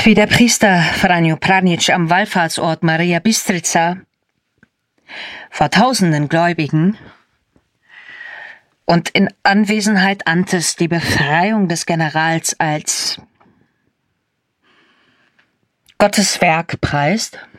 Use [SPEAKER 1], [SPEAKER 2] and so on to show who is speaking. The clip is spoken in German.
[SPEAKER 1] wie der Priester Franjo Pranic am Wallfahrtsort Maria Bistrica vor tausenden Gläubigen und in Anwesenheit Antes die Befreiung des Generals als Gottes Werk preist?